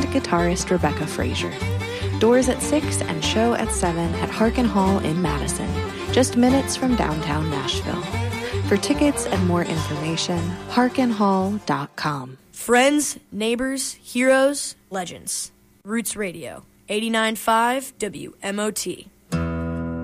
guitarist Rebecca Frazier. Doors at 6 and show at 7 at Harkin Hall in Madison, just minutes from downtown Nashville. For tickets and more information, harkinhall.com. Friends, neighbors, heroes, legends. Roots Radio, 89.5 WMOT.